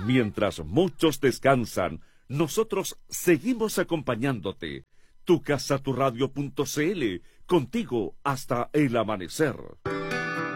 Mientras muchos descansan, nosotros seguimos acompañándote. tucasaturadio.cl, contigo hasta el amanecer.